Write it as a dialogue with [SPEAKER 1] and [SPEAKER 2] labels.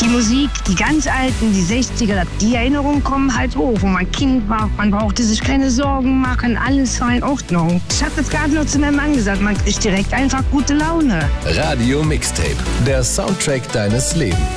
[SPEAKER 1] Musik, die ganz alten, die 60er, die Erinnerungen kommen halt hoch, wo man Kind war. Man brauchte sich keine Sorgen machen, alles war in Ordnung. Ich habe das gerade noch zu meinem Mann gesagt, man kriegt direkt einfach gute Laune.
[SPEAKER 2] Radio Mixtape, der Soundtrack deines Lebens.